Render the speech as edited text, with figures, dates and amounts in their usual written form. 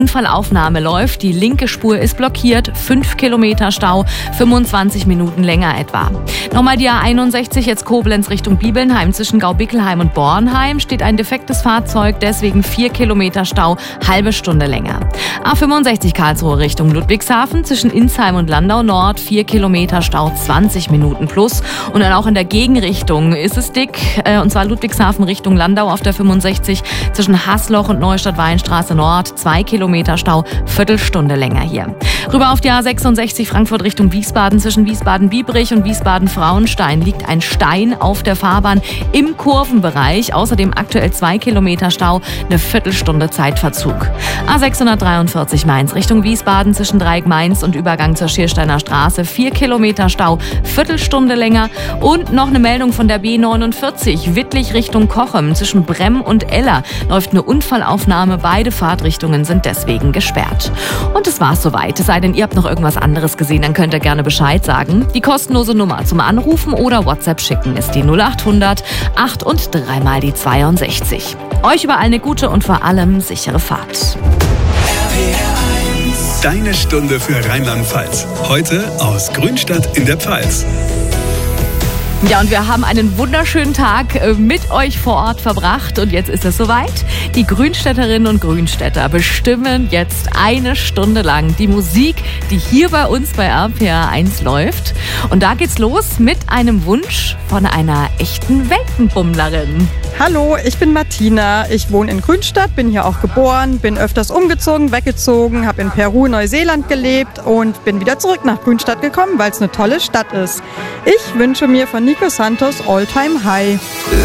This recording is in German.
Unfallaufnahme läuft, die linke Spur ist blockiert, 5 Kilometer Stau, 25 Minuten länger etwa. Nochmal die A61 jetzt Koblenz Richtung Bibelnheim, zwischen Gaubickelheim und Bornheim steht ein defektes Fahrzeug, deswegen 4 Kilometer Stau, halbe Stunde länger. A65 Karlsruhe Richtung Ludwigshafen, zwischen Insheim und Landau Nord, 4 Kilometer Stau, 20 Minuten plus. Und dann auch in der Gegenrichtung ist es dick, und zwar Ludwigshafen Richtung Landau auf der 65, zwischen Haßloch und Neustadt-Weinstraße Nord, 2 Kilometer Stau, Viertelstunde länger hier. Rüber auf die A66 Frankfurt Richtung Wiesbaden, zwischen Wiesbaden-Biebrich und Wiesbaden-Frauenstein liegt ein Stein auf der Fahrbahn im Kurvenbereich. Außerdem aktuell 2 Kilometer Stau, eine Viertelstunde Zeitverzug. A643 Mainz Richtung Wiesbaden, zwischen Dreieck Mainz und Übergang zur Schiersteiner Straße, 4 Kilometer Stau, Viertelstunde länger. Und noch eine Meldung von der B49 Wittlich Richtung Cochem, zwischen Bremm und Eller läuft eine Unfallaufnahme. Beide Fahrtrichtungen sind deswegen gesperrt. Und das war's soweit. Es sei denn, ihr habt noch irgendwas anderes gesehen, dann könnt ihr gerne Bescheid sagen. Die kostenlose Nummer zum Anrufen oder WhatsApp schicken ist die 0800 8 und 3 mal die 62. Euch überall eine gute und vor allem sichere Fahrt. Deine Stunde für Rheinland-Pfalz. Heute aus Grünstadt in der Pfalz. Ja, und wir haben einen wunderschönen Tag mit euch vor Ort verbracht. Und jetzt ist es soweit. Die Grünstädterinnen und Grünstädter bestimmen jetzt eine Stunde lang die Musik, die hier bei uns bei RPR 1 läuft. Und da geht's los mit einem Wunsch von einer echten Weltenbummlerin. Hallo, ich bin Martina. Ich wohne in Grünstadt, bin hier auch geboren, bin öfters umgezogen, weggezogen, habe in Peru, Neuseeland gelebt und bin wieder zurück nach Grünstadt gekommen, weil es eine tolle Stadt ist. Ich wünsche mir von Nico Santos All Time High.